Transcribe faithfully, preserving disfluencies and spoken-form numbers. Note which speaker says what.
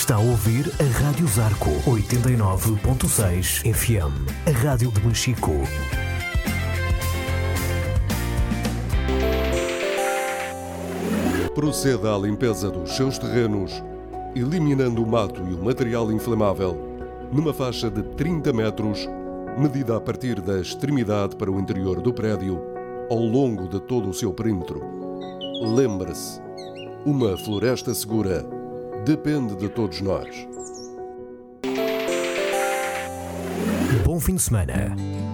Speaker 1: Está a ouvir a Rádio Zarco oitenta e nove ponto seis F M, a rádio de Machico.
Speaker 2: Proceda à limpeza dos seus terrenos, eliminando o mato e o material inflamável, numa faixa de trinta metros, medida a partir da extremidade para o interior do prédio, ao longo de todo o seu perímetro. Lembre-se, uma floresta segura depende de todos nós.
Speaker 1: Bom fim de semana.